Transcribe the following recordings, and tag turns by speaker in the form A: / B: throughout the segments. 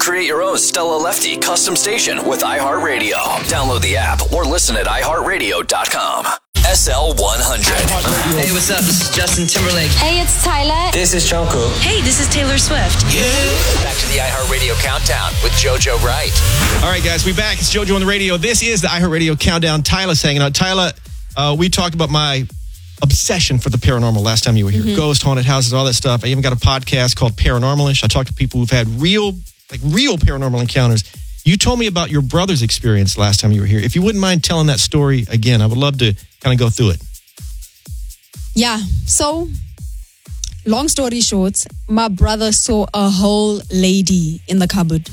A: Create your own Stella Lefty custom station with iHeartRadio. Download the app or listen at iHeartRadio.com. SL100.
B: Hey, what's up? This is Justin Timberlake.
C: Hey, it's Tyler.
D: This is Jungkook.
E: Hey, this is Taylor Swift.
A: Yeah. Back to the iHeartRadio Countdown with JoJo Wright.
F: All right, guys, we back. It's JoJo on the radio. This is the iHeartRadio Countdown. Tyler's hanging out. Tyler, we talked about my obsession for the paranormal last time you were here. Ghost, haunted houses, all that stuff. I even got a podcast called Paranormalish. I talked to people who've had real paranormal encounters. You told me about your brother's experience last time you were here. If you wouldn't mind telling that story again, I would love to kind of go through it.
G: Yeah. So, long story short, my brother saw a whole lady in the cupboard.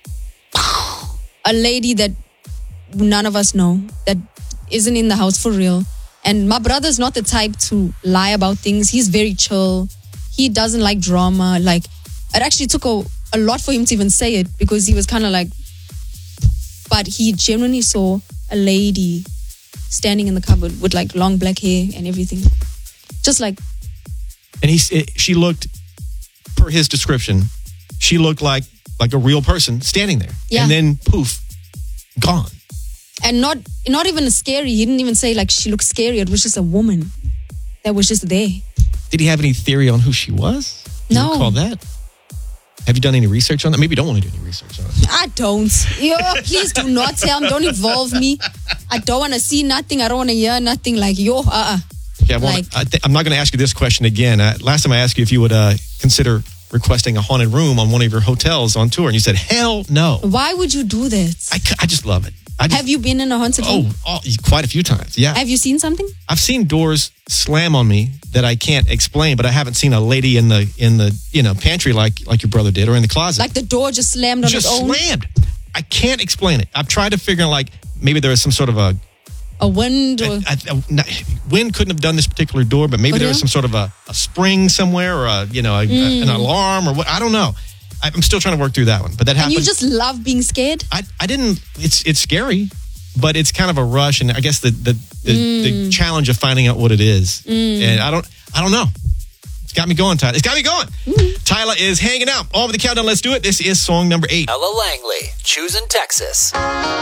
G: A lady that none of us know, that isn't in the house for real. And my brother's not the type to lie about things. He's very chill. He doesn't like drama. Like, it actually took a lot for him to even say it because he was kind of like, but he genuinely saw a lady standing in the cupboard with like long black hair and everything. Just like.
F: And she looked, per his description, she looked like a real person standing there.
G: Yeah.
F: And then poof, gone.
G: And not even scary. He didn't even say like she looked scary. It was just a woman that was just there.
F: Did he have any theory on who she was? Do
G: No.
F: you recall that? Have you done any research on that? Maybe you don't want to do any research on it.
G: I don't. Please do not tell me. Don't involve me. I don't want to see nothing. I don't want to hear nothing. Like,
F: Okay, I'm not going to ask you this question again. Last time I asked you if you would consider requesting a haunted room on one of your hotels on tour, and you said, hell no.
G: Why would you do that?
F: I just love it.
G: Have you been in a haunted room?
F: Oh, quite a few times, yeah.
G: Have you seen something?
F: I've seen doors slam on me that I can't explain, but I haven't seen a lady in the pantry like your brother did, or in the closet.
G: Like the door just slammed on its own?
F: Just slammed. I can't explain it. I've tried to figure out, like, maybe there was some sort of a
G: wind or...
F: wind couldn't have done this particular door, but maybe there was some sort of a spring somewhere, or an alarm, or what. I don't know. I'm still trying to work through that one, but that happened.
G: And you just love being scared?
F: I didn't. It's scary, but it's kind of a rush, and I guess the challenge of finding out what it is. And I don't know. It's got me going, Tyler. It's got me going. Tyler is hanging out. All over the countdown. Let's do it. This is song number 8.
A: Ella Langley, Choosing Texas.